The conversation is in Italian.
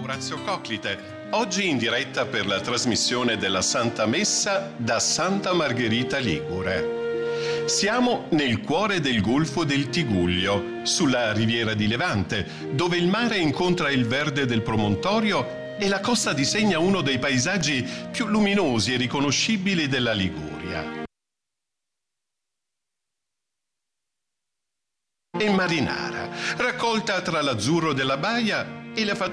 Orazio Coclite, oggi in diretta per la trasmissione della Santa Messa da Santa Margherita Ligure. Siamo nel cuore del Golfo del Tigullio, sulla riviera di Levante, dove il mare incontra il verde del promontorio e la costa disegna uno dei paesaggi più luminosi e riconoscibili della Liguria. E Marinara, raccolta tra l'azzurro della baia e la